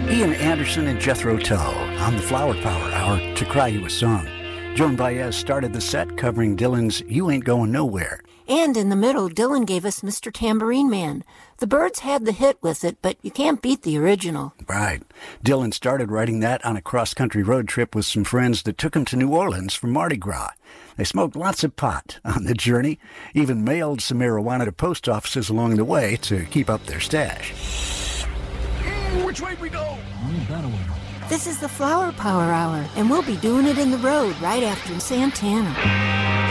Ian Anderson and Jethro Tull on the Flower Power Hour to cry you a song. Joan Baez started the set covering Dylan's You Ain't Going Nowhere. And in the middle, Dylan gave us Mr. Tambourine Man. The Byrds had the hit with it, but you can't beat the original. Right. Dylan started writing that on a cross-country road trip with some friends that took him to New Orleans for Mardi Gras. They smoked lots of pot on the journey, even mailed some marijuana to post offices along the way to keep up their stash. Which way we go? That way. This is the Flower Power Hour, and we'll be doing it in the road right after Santana.